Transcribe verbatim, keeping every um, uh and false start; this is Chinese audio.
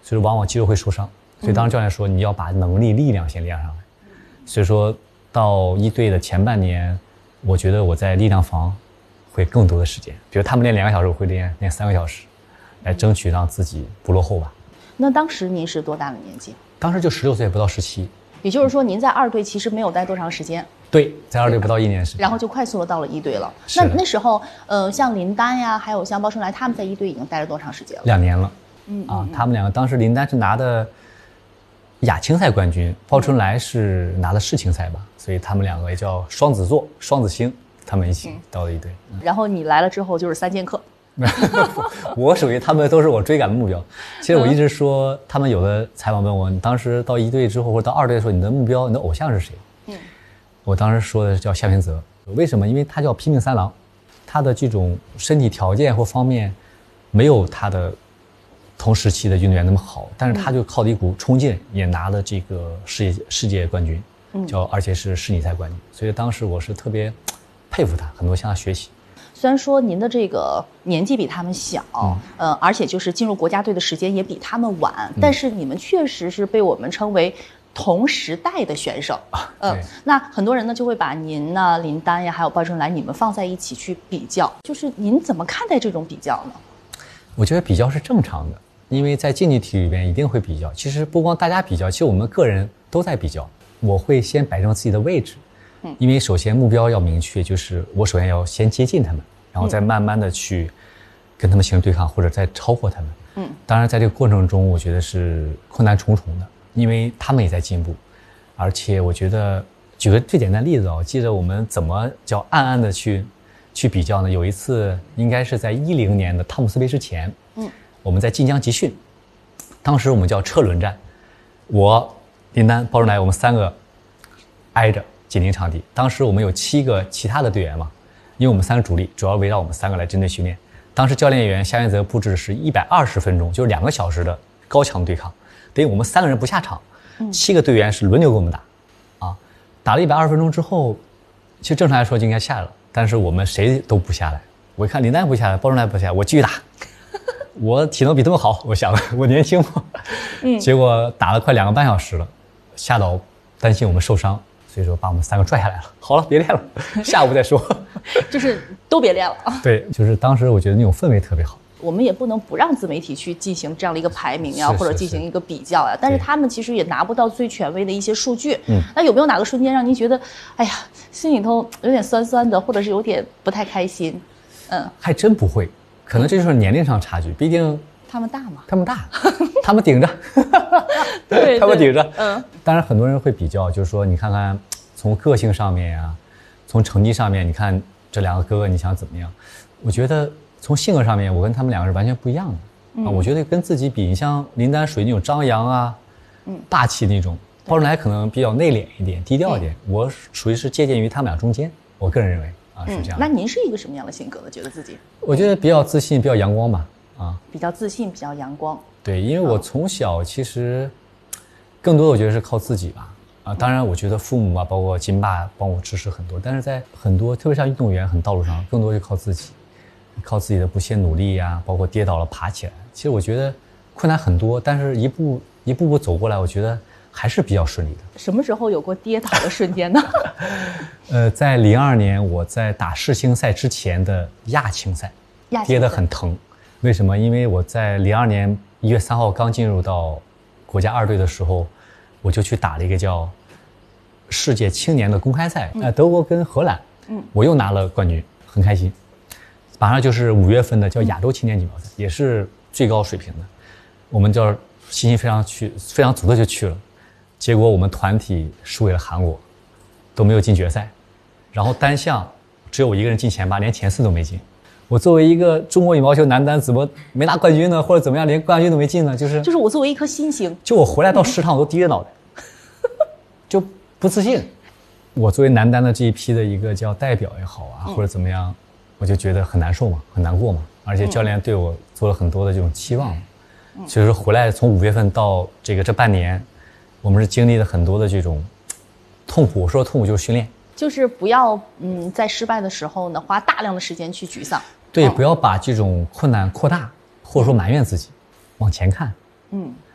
所以往往肌肉会受伤。所以当时教练说你要把能力力量先练上来。所以说到一队的前半年，我觉得我在力量房会更多的时间，比如他们练两个小时，我会练练三个小时，来争取让自己不落后吧。 那当时您是多大的年纪？ 当时就十六岁，不到十七。 也就是说您在二队其实没有待多长时间。 对，在二队不到一年时间， 然后就快速的到了一队了。那那时候呃像林丹呀还有像包春来他们在一队已经待了多长时间了？ 两年了。 嗯啊，他们两个当时林丹是拿的亚青赛冠军，包春来是拿的世青赛吧，所以他们两个也叫双子座双子星，他们一起到了一队。 嗯、然后你来了之后就是三剑客。 我属于他们都是我追赶的目标。其实我一直说，他们有的采访问我，你当时到一队之后或者到二队的时候，你的目标、你的偶像是谁？嗯，我当时说的叫夏平泽。为什么？因为他叫拼命三郎，他的这种身体条件或方面没有他的同时期的运动员那么好，但是他就靠着一股冲劲，也拿了这个世界世界冠军，叫而且是世锦赛冠军。所以当时我是特别佩服他，很多向他学习。 虽然说您的这个年纪比他们小，嗯、呃，而且就是进入国家队的时间也比他们晚，嗯、但是你们确实是被我们称为同时代的选手。嗯、呃，那很多人呢就会把您呢、林丹呀，还有包春来，你们放在一起去比较，就是您怎么看待这种比较呢？ 我觉得比较是正常的，因为在竞技体育里边一定会比较。其实不光大家比较，其实我们个人都在比较。我会先摆正自己的位置。因为首先目标要明确，就是我首先要先接近他们，然后再慢慢的去跟他们形成对抗，或者再超过他们。嗯，当然在这个过程中，我觉得是困难重重的，因为他们也在进步，而且我觉得举个最简单的例子啊，我记得我们怎么叫暗暗的去去比较呢？有一次应该是在一零年的汤姆斯杯之前，嗯，我们在晋江集训，当时我们叫车轮战，我林丹、包春来，我们三个挨着紧邻场地。当时我们有七个其他的队员嘛，因为我们三个主力主要围绕我们三个来针对训练。当时教练员夏元泽布置的是一百二十分钟，就是两个小时的高强对抗，等于我们三个人不下场，七个队员是轮流跟我们打，啊，打了一百二十分钟之后，其实正常来说就应该下来了，但是我们谁都不下来。我一看林丹不下来，包春来不下来，我继续打。我体能比他们好，我想我年轻嘛，嗯，结果打了快两个半小时了，夏导担心我们受伤。所以说把我们三个拽下来了，好了，别练了，下午再说。 就是都别练了。 对，就是当时我觉得那种氛围特别好。 我们也不能不让自媒体去进行这样的一个排名呀，或者进行一个比较呀。但是他们其实也拿不到最权威的一些数据。嗯，那有没有哪个瞬间让您觉得，哎呀，心里头有点酸酸的，或者是有点不太开心？嗯， 还真不会，可能这就是年龄上差距，毕竟他们大嘛， 他们大，他们顶着， 对， 他们顶着。 嗯， 当然很多人会比较，就是说你看看从个性上面啊，从成绩上面，你看这两个哥哥你想怎么样？我觉得从性格上面，我跟他们两个是完全不一样的。嗯，啊，我觉得跟自己比，你像林丹属于那种张扬啊，嗯，霸气那种，包春来可能比较内敛一点，低调一点。嗯，我属于是借鉴于他们俩中间，我个人认为啊，是这样。 那您是一个什么样的性格呢？觉得自己？ 我觉得比较自信，比较阳光吧。啊， 比较自信，比较阳光。 对，因为我从小其实更多的我觉得是靠自己吧。啊，当然我觉得父母啊，包括金爸帮我支持很多，但是在很多特别像运动员很道路上，更多是靠自己，靠自己的不懈努力呀，包括跌倒了爬起来。其实我觉得困难很多，但是一步一步步走过来，我觉得还是比较顺利的。 什么时候有过跌倒的瞬间呢？ 呃，在零二年我在打世青赛之前的亚青赛，跌得很疼。为什么？因为我在零二年一月三号刚进入到国家二队的时候，我就去打了一个叫世界青年的公开赛，呃，德国跟荷兰，嗯，我又拿了冠军，很开心。马上就是五月份的叫亚洲青年锦标赛，也是最高水平的，我们叫信心非常去非常足的就去了，结果我们团体输给了韩国，都没有进决赛，然后单项只有我一个人进前八，连前四都没进。我作为一个中国羽毛球男单，怎么没拿冠军呢？或者怎么样，连冠军都没进呢？就是就是我作为一颗新星， 就我回来到食堂我都低着脑袋，就不自信。我作为男单的这一批的一个叫代表也好啊，或者怎么样，我就觉得很难受嘛，很难过嘛。而且教练对我做了很多的这种期望，所以说回来从五月份到这个这半年，我们是经历了很多的这种痛苦。我说的痛苦就是训练。就是不要嗯，在失败的时候呢，花大量的时间去沮丧。 对，不要把这种困难扩大，或者说埋怨自己，往前看。嗯，